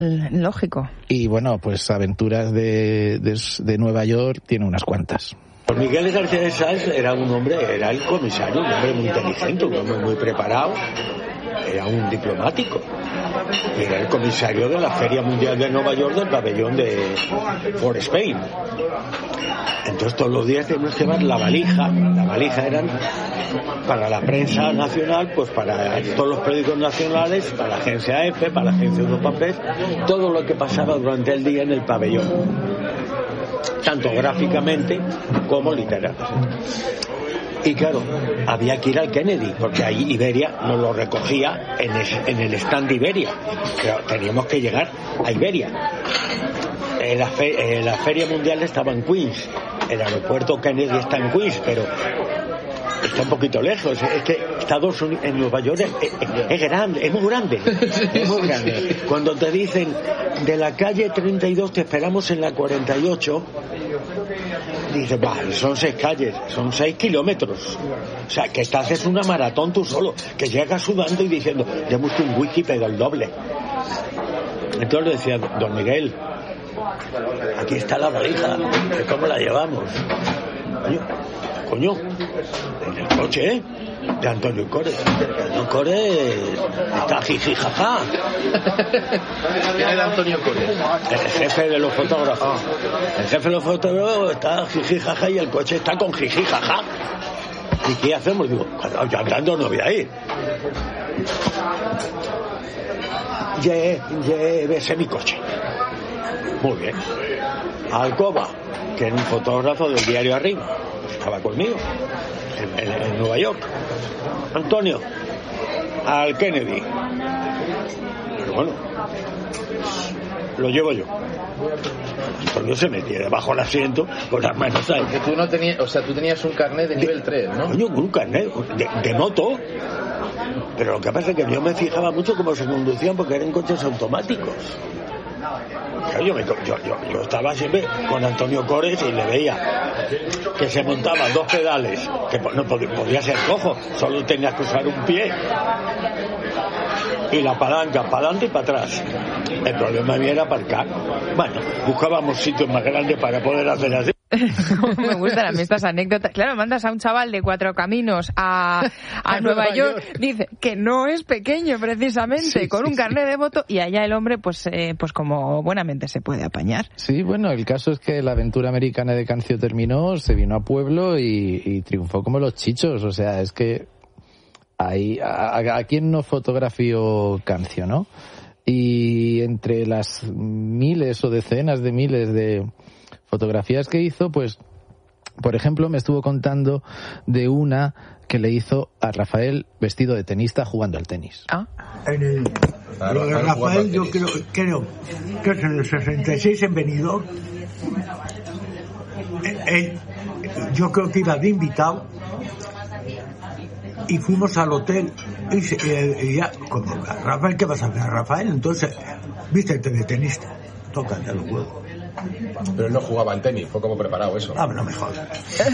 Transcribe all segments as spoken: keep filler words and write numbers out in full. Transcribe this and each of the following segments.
Lógico. Y bueno, pues aventuras de, de, de Nueva York tiene unas cuantas. Miguel García de Sales era un hombre, era el comisario, un hombre muy inteligente, un hombre muy preparado, era un diplomático. Era el comisario de la Feria Mundial de Nueva York del pabellón de For Spain. Entonces todos los días teníamos que llevar la valija. La valija eran para la prensa nacional, pues para todos los periódicos nacionales, para la agencia E F E, para la agencia Europa Press, todo lo que pasaba durante el día en el pabellón, tanto gráficamente como literalmente. Y claro, había que ir al Kennedy, porque ahí Iberia nos lo recogía en el, en el stand de Iberia, pero teníamos que llegar a Iberia. Eh, la, fe, eh, la Feria Mundial estaba en Queens, el aeropuerto Kennedy está en Queens, pero está un poquito lejos. Es que Estados Unidos, en Nueva York es, es, es grande, es muy grande, es muy grande. Cuando te dicen de la calle treinta y dos te esperamos en la cuarenta y ocho, dices, bah, son seis calles, son seis kilómetros. O sea, que te haces una maratón tú solo, que llegas sudando y diciendo, ya busco un whisky, pero el doble. Entonces le decía, don Miguel, aquí está la valija, ¿cómo la llevamos? Coño, coño, en el coche, ¿eh? De Antonio Cores. Antonio Cores está jiji jaja. ¿Quién era Antonio Cores? El jefe de los fotógrafos. El jefe de los fotógrafos está jiji jaja y el coche está con jiji jaja. ¿Y qué hacemos? Digo, yo andando no voy a ir. Llévese mi coche. Muy bien. Alcoba, que era un fotógrafo del diario Arriba, estaba conmigo en, en, en Nueva York. Antonio, al Kennedy. Pero bueno, lo llevo yo. Antonio se metía debajo del asiento con las manos ahí. Que tú no tenías, o sea, tú tenías un carnet de nivel tres, ¿no? Coño, un carnet de, de moto. Pero lo que pasa es que yo me fijaba mucho cómo se conducían, porque eran coches automáticos. Yo, me, yo, yo, yo estaba siempre con Antonio Cores y le veía que se montaban dos pedales, que no podía, podía ser cojo, solo tenías que usar un pie, y la palanca para adelante y para atrás. El problema mío era aparcar. Bueno, buscábamos sitios más grandes para poder hacer así. Me gustan a mí estas anécdotas. Claro, mandas a un chaval de Cuatro Caminos a, a, a Nueva, Nueva York, York, dice que no es pequeño precisamente, sí, con sí, un carnet de moto, y allá el hombre pues eh, pues como buenamente se puede apañar. Sí, bueno, el caso es que la aventura americana de Cancio terminó, se vino a pueblo y, y triunfó como los chichos. O sea, es que ahí, a, a, a quién no fotografió Cancio, ¿no? Y entre las miles o decenas de miles de fotografías que hizo, pues, por ejemplo, me estuvo contando de una que le hizo a Rafael vestido de tenista jugando al tenis. Ah. En el, lo de Rafael, yo creo, creo que es en el sesenta y seis en Benidorm. Él, yo creo que iba de invitado y fuimos al hotel y, se, y ya, como, Rafael, ¿qué vas a hacer, Rafael? Entonces, vístete de tenista, tócate los huevos. Pero él no jugaba al tenis, fue como preparado eso. Ah, no me jodas.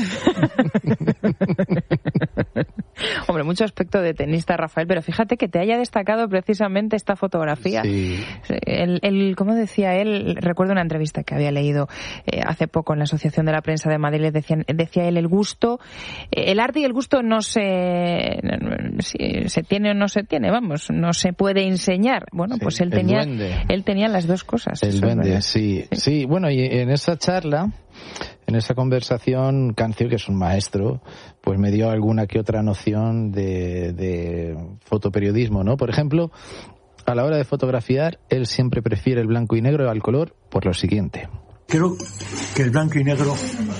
Hombre, mucho aspecto de tenista, Rafael, pero fíjate que te haya destacado precisamente esta fotografía. Sí. El, el, como decía él, recuerdo una entrevista que había leído eh, hace poco en la Asociación de la Prensa de Madrid, decía, decía él, el gusto, eh, el arte y el gusto no se, si se tiene o no se tiene, vamos, no se puede enseñar. Bueno, sí, pues él tenía, duende. él tenía las dos cosas. El duende, sí, sí, sí. Bueno, y en esa charla, en esa conversación, Cancio, que es un maestro, pues me dio alguna que otra noción de, de fotoperiodismo, ¿no? Por ejemplo, a la hora de fotografiar, él siempre prefiere el blanco y negro al color por lo siguiente. Creo que el blanco y negro,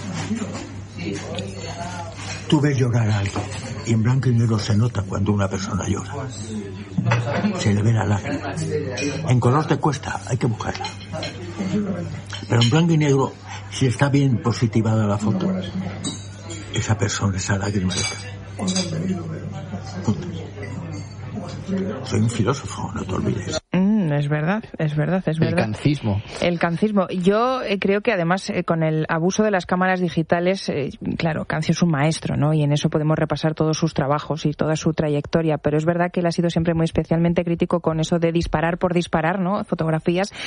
tú ves llorar a alguien, y en blanco y negro se nota cuando una persona llora. Se le ve la lágrima. En color te cuesta, hay que buscarla. Pero en blanco y negro, si está bien positivada la foto, esa persona, esa lágrima está. Soy un filósofo, no te olvides. Mm, Es verdad, es verdad, es verdad. El cancismo. El cancismo. Yo eh, creo que además eh, con el abuso de las cámaras digitales, eh, claro, Cancio es un maestro, ¿no? Y en eso podemos repasar todos sus trabajos y toda su trayectoria, pero es verdad que él ha sido siempre muy especialmente crítico con eso de disparar por disparar, ¿no? Fotografías